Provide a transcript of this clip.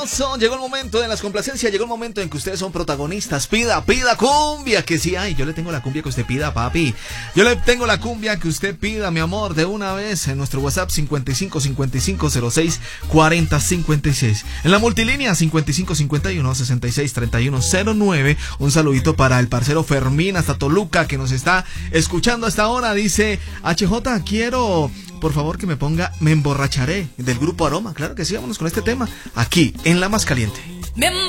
sabroso. Llegó el momento de las complacencias, llegó el momento en que ustedes son protagonistas. Pida cumbia, que sí hay. Yo le tengo la cumbia que usted pida, papi. Yo le tengo la cumbia que usted pida, mi amor, de una vez en nuestro WhatsApp 55 55 06 40 56. En la multilínea 55 51 66 31 09. Un saludito para el parcero Fermín hasta Toluca que nos está escuchando hasta ahora. Dice: HJ, quiero por favor que me ponga Me Emborracharé del grupo Aroma. Claro que sí, vámonos con este tema aquí en La Más Caliente. Me